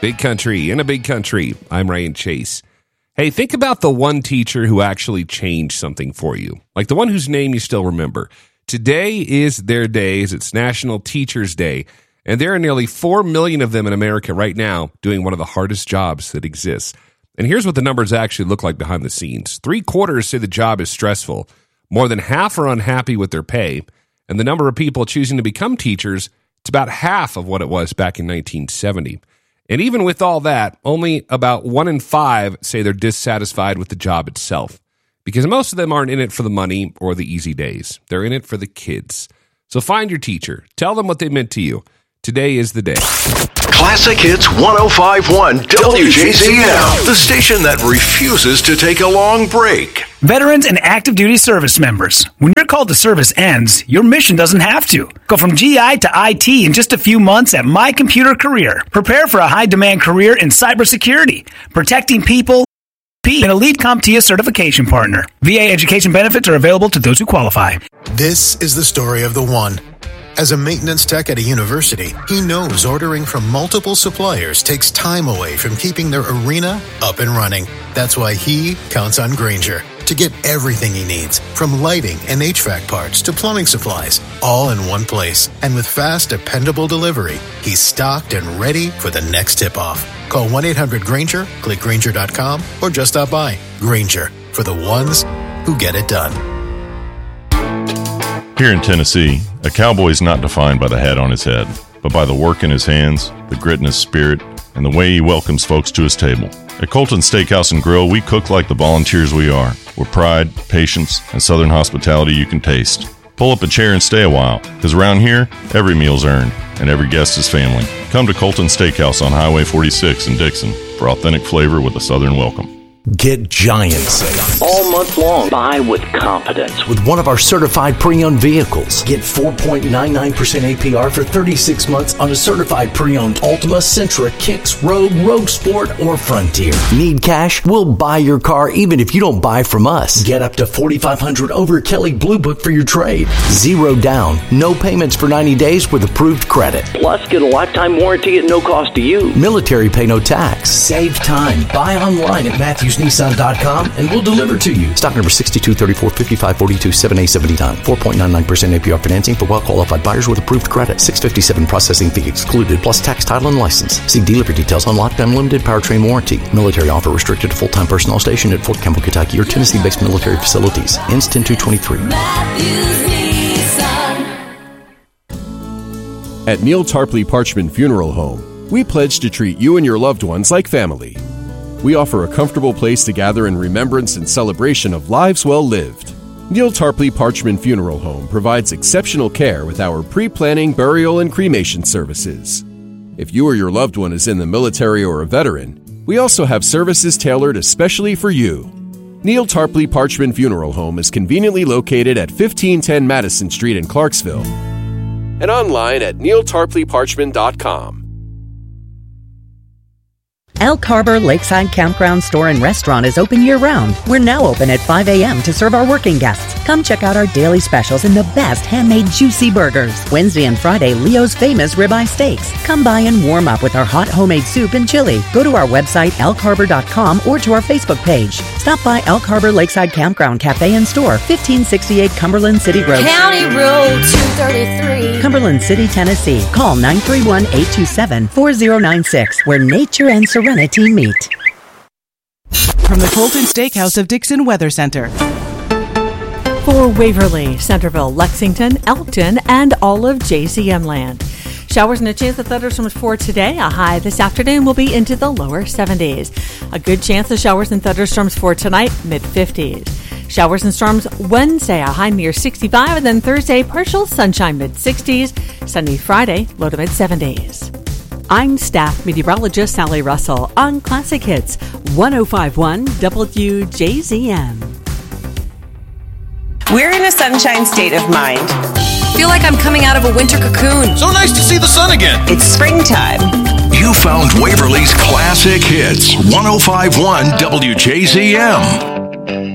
Big country in a big country. I'm Ryan Chase. Hey, think about the one teacher who actually changed something for you, like the one whose name you still remember. Today is their day. It's National Teachers Day, and there are nearly 4 million of them in America right now doing one of the hardest jobs that exists. And here's what the numbers actually look like behind the scenes. 3/4 say the job is stressful. More than half are unhappy with their pay, and the number of people choosing to become teachers, it's about half of what it was back in 1970. And even with all that, only about 1 in 5 say they're dissatisfied with the job itself, because most of them aren't in it for the money or the easy days. They're in it for the kids. So find your teacher. Tell them what they meant to you. Today is the day. Classic Hits 105.1 WJZM, the station that refuses to take a long break. Veterans and active duty service members, when your call to service ends, your mission doesn't have to. Go from GI to IT in just a few months at My Computer Career. Prepare for a high-demand career in cybersecurity, protecting people, an elite CompTIA certification partner. VA education benefits are available to those who qualify. This is the story of the one. As a maintenance tech at a university, he knows ordering from multiple suppliers takes time away from keeping their arena up and running. That's why he counts on Grainger to get everything he needs, from lighting and HVAC parts to plumbing supplies, all in one place. And with fast, dependable delivery, he's stocked and ready for the next tip-off. Call 1-800-GRAINGER, click Grainger.com, or just stop by. Grainger, for the ones who get it done. Here in Tennessee, a cowboy is not defined by the hat on his head, but by the work in his hands, the grit in his spirit, and the way he welcomes folks to his table. At Colton Steakhouse and Grill, we cook like the volunteers we are, with pride, patience, and southern hospitality you can taste. Pull up a chair and stay a while, because around here, every meal's earned, and every guest is family. Come to Colton Steakhouse on Highway 46 in Dixon for authentic flavor with a southern welcome. Get Giant safe all month long. Buy with confidence with one of our certified pre-owned vehicles. Get 4.99% APR for 36 months on a certified pre-owned Altima, Sentra, Kicks, Rogue Sport, or Frontier. Need cash? We'll buy your car even if you don't buy from us. Get up to $4,500 over Kelly Blue Book for your trade. Zero down, no payments for 90 days with approved credit. Plus, get a lifetime warranty at no cost to you. Military pay no tax. Save time. Buy online at MatthewsNissan.com and we'll deliver to you. Stock number 62345542 7A79. 4.99% APR financing for well-qualified buyers with approved credit. $657 processing fee excluded, plus tax, title, and license. See dealer for details on lockdown limited powertrain warranty. Military offer restricted to full-time personnel stationed at Fort Campbell, Kentucky, or Tennessee-based military facilities. Ends 10/2/23. At Neil Tarpley Parchman Funeral Home, we pledge to treat you and your loved ones like family. We offer a comfortable place to gather in remembrance and celebration of lives well lived. Neil Tarpley Parchman Funeral Home provides exceptional care with our pre-planning, burial, and cremation services. If you or your loved one is in the military or a veteran, we also have services tailored especially for you. Neil Tarpley Parchman Funeral Home is conveniently located at 1510 Madison Street in Clarksville and online at neiltarpleyparchman.com. Elk Harbor Lakeside Campground Store and Restaurant is open year-round. We're now open at 5 a.m. to serve our working guests. Come check out our daily specials and the best handmade juicy burgers. Wednesday and Friday, Leo's famous ribeye steaks. Come by and warm up with our hot homemade soup and chili. Go to our website, elkharbor.com, or to our Facebook page. Stop by Elk Harbor Lakeside Campground Cafe and Store, 1568 Cumberland City Road. County Road 233. Cumberland City, Tennessee. Call 931-827-4096, where nature and serenity meet. From the Colton Steakhouse of Dixon Weather Center. For Waverly, Centerville, Lexington, Elkton, and all of JZM land. Showers and a chance of thunderstorms for today. A high this afternoon will be into the lower 70s. A good chance of showers and thunderstorms for tonight, mid-50s. Showers and storms Wednesday, a high near 65, and then Thursday, partial sunshine, mid-60s. Sunday, Friday, low to mid-70s. I'm staff meteorologist Sally Russell on Classic Hits 105.1 WJZM. We're in a sunshine state of mind. Feel like I'm coming out of a winter cocoon. So nice to see the sun again. It's springtime. You found Waverly's Classic Hits 105.1 WJZM.